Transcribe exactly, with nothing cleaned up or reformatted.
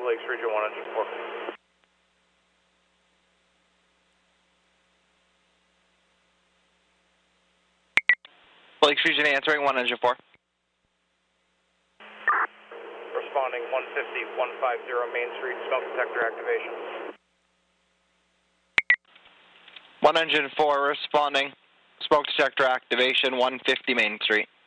Lakes Region one oh four. Lakes Region answering one oh four. Responding one fifty, one fifty Main Street, smoke detector activation. one oh four responding, smoke detector activation, one fifty Main Street.